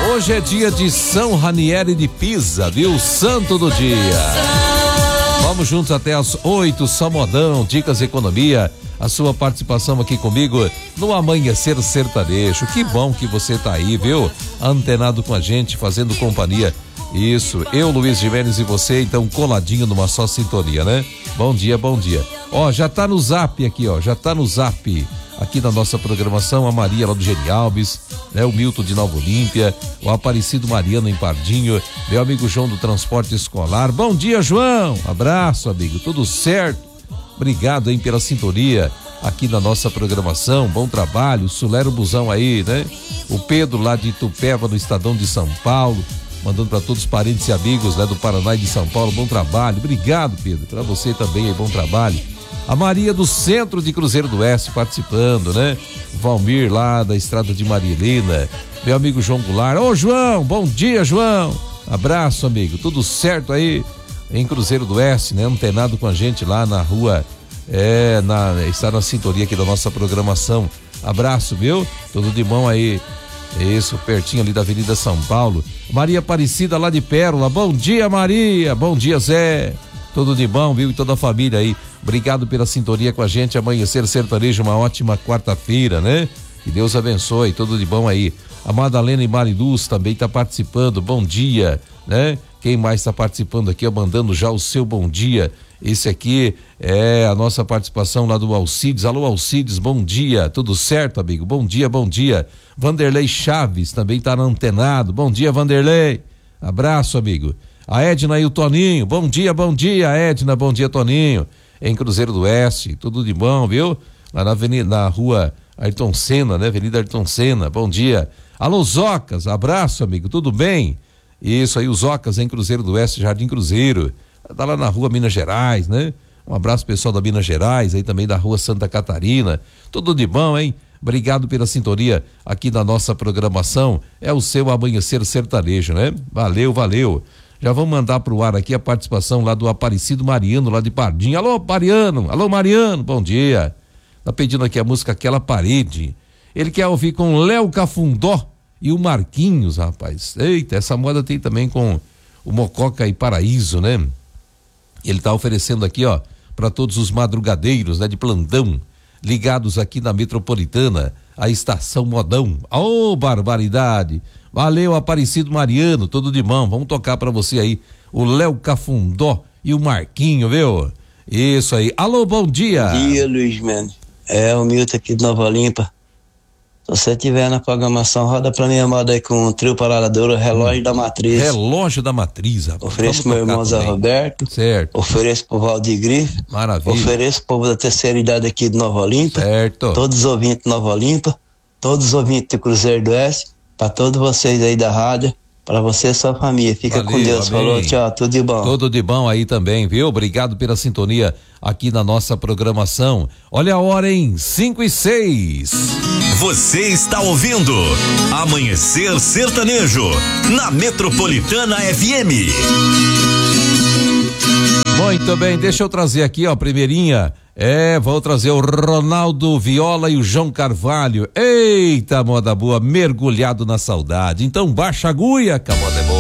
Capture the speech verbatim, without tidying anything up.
Hoje é dia de São Ranieri de Pisa, viu? Santo do dia. Vamos juntos até as oito, só modão, dicas de economia. A sua participação aqui comigo no Amanhecer Sertanejo. Que bom que você tá aí, viu? Antenado com a gente, fazendo companhia. Isso, eu, Luiz Gimenez e você, então coladinho numa só sintonia, né? Bom dia, bom dia. Ó, já tá no zap aqui, ó, já tá no zap. Aqui na nossa programação, a Maria lá do Genialbes, né? O Milton de Nova Olímpia, o Aparecido Mariano em Pardinho, meu amigo João do Transporte Escolar. Bom dia, João. Abraço, amigo. Tudo certo? Obrigado, hein, pela sintonia aqui na nossa programação. Bom trabalho. Sulero Busão aí, né? O Pedro lá de Itupeva, no Estadão de São Paulo, mandando para todos os parentes e amigos, né, do Paraná e de São Paulo. Bom trabalho. Obrigado, Pedro. Para você também aí, bom trabalho. A Maria do Centro de Cruzeiro do Oeste participando, né? Valmir lá da Estrada de Maria Helena, meu amigo João Goulart. Ô, João, bom dia, João. Abraço, amigo. Tudo certo aí em Cruzeiro do Oeste, né? Antenado com a gente lá na rua, é, na, está na sintonia aqui da nossa programação. Abraço, viu? Tudo de bom aí. Isso, pertinho ali da Avenida São Paulo. Maria Aparecida lá de Pérola. Bom dia, Maria. Bom dia, Zé. Tudo de bom, viu? E toda a família aí. Obrigado pela sintonia com a gente. Amanhecer Sertanejo, uma ótima quarta-feira, né? Que Deus abençoe. Tudo de bom aí. A Madalena e Mariluz também está participando. Bom dia, né? Quem mais está participando aqui, mandando já o seu bom dia. Esse aqui é a nossa participação lá do Alcides. Alô, Alcides, bom dia. Tudo certo, amigo? Bom dia, bom dia. Vanderlei Chaves também está antenado. Bom dia, Vanderlei. Abraço, amigo. A Edna e o Toninho. Bom dia, bom dia, Edna. Bom dia, Toninho. Em Cruzeiro do Oeste. Tudo de bom, viu? Lá na avenida, na rua Ayrton Senna, né? Avenida Ayrton Senna. Bom dia. Alô, Zocas. Abraço, amigo. Tudo bem? Isso aí, os Zocas em Cruzeiro do Oeste, Jardim Cruzeiro. Tá lá na rua Minas Gerais, né? Um abraço pessoal da Minas Gerais, aí também da rua Santa Catarina. Tudo de bom, hein? Obrigado pela sintonia aqui na nossa programação. É o seu Amanhecer Sertanejo, né? Valeu, valeu. Já vamos mandar pro ar aqui a participação lá do Aparecido Mariano, lá de Pardinho. Alô, Mariano. Alô, Mariano. Bom dia. Tá pedindo aqui a música Aquela Parede. Ele quer ouvir com Léo Cafundó e o Marquinhos, rapaz. Eita, essa moda tem também com o Mococa e Paraíso, né? Ele tá oferecendo aqui, ó, para todos os madrugadeiros, né, de plantão, ligados aqui na Metropolitana, a Estação Modão. Ô, oh, barbaridade. Valeu, Aparecido Mariano, tudo de bom. Vamos tocar pra você aí o Léo Cafundó e o Marquinho, viu? Isso aí. Alô, bom dia. Bom dia, Luiz Mendes. É o Milton aqui de Nova Olimpa. Se você estiver na programação, roda pra minha moda aí com o trio Paraladora, Relógio hum. da Matriz. Relógio da Matriz, rapaz. Ofereço pro meu irmão Zé Roberto. Certo. Ofereço pro Valdir Grife. Maravilha. Ofereço pro povo da terceira idade aqui de Nova Olimpa. Certo. Todos os ouvintes de Nova Olimpa. Todos os ouvintes do Cruzeiro do Oeste. Pra todos vocês aí da rádio. Pra você e sua família. Fica Valeu, com Deus. Amém. Falou, tchau. Tudo de bom. Tudo de bom aí também, viu? Obrigado pela sintonia aqui na nossa programação. Olha a hora, hein? cinco e seis. Você está ouvindo Amanhecer Sertanejo na Metropolitana F M. Muito bem, deixa eu trazer aqui, ó, primeirinha. É, vou trazer o Ronaldo Viola e o João Carvalho. Eita, moda boa, mergulhado na saudade. Então baixa a agulha, que a moda é boa.